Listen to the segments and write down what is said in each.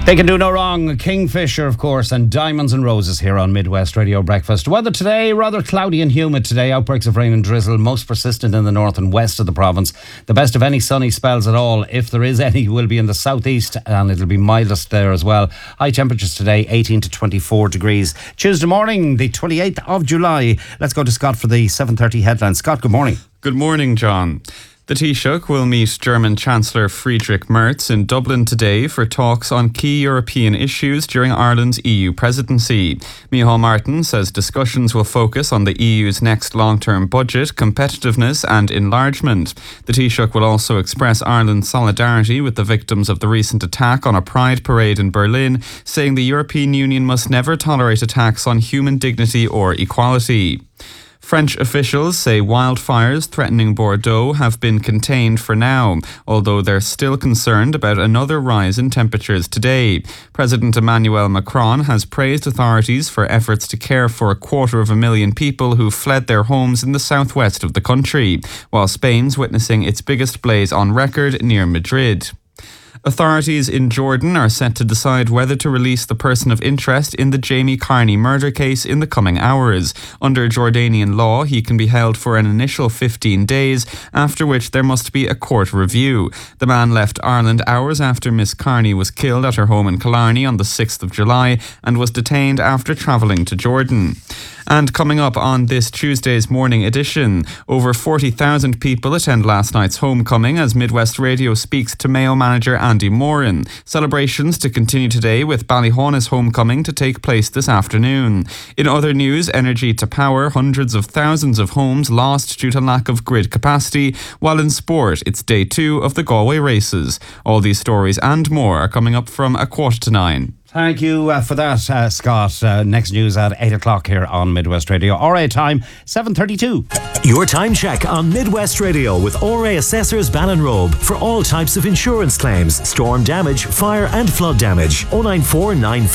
They can do no wrong. Kingfisher, of course, and Diamonds and Roses here on Midwest Radio Breakfast. Weather today, rather cloudy and humid today. Outbreaks of rain and drizzle, most persistent in the north and west of the province. The best of any sunny spells at all, if there is any, will be in the southeast, and it'll be mildest there as well. High temperatures today, 18 to 24 degrees. Tuesday morning, the 28th of July. Let's go to Scott for the 7:30 headlines. Scott, good morning. Good morning, John. The Taoiseach will meet German Chancellor Friedrich Merz in Dublin today for talks on key European issues during Ireland's EU presidency. Micheál Martin says discussions will focus on the EU's next long-term budget, competitiveness and enlargement. The Taoiseach will also express Ireland's solidarity with the victims of the recent attack on a pride parade in Berlin, saying the European Union must never tolerate attacks on human dignity or equality. French officials say wildfires threatening Bordeaux have been contained for now, although they're still concerned about another rise in temperatures today. President Emmanuel Macron has praised authorities for efforts to care for 250,000 people who fled their homes in the southwest of the country, while Spain's witnessing its biggest blaze on record near Madrid. Authorities in Jordan are set to decide whether to release the person of interest in the Jamie Carney murder case in the coming hours. Under Jordanian law, he can be held for an initial 15 days, after which there must be a court review. The man left Ireland hours after Miss Carney was killed at her home in Killarney on the 6th of July and was detained after travelling to Jordan. And coming up on this Tuesday's morning edition, over 40,000 people attend last night's homecoming as Midwest Radio speaks to Mayo manager Andy Moran. Celebrations to continue today with Ballyhaunis homecoming to take place this afternoon. In other news, energy to power, hundreds of thousands of homes lost due to lack of grid capacity, while in sport, it's day 2 of the Galway races. All these stories and more are coming up from 8:45. Thank you for that, Scott. Next news at 8 o'clock here on Midwest Radio. RA time, 7:32. Your time check on Midwest Radio with RA Assessors Ballinrobe for all types of insurance claims, storm damage, fire and flood damage. 094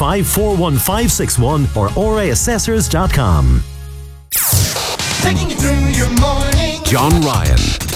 9541561 or raassessors.com. Taking you through your morning. John Ryan.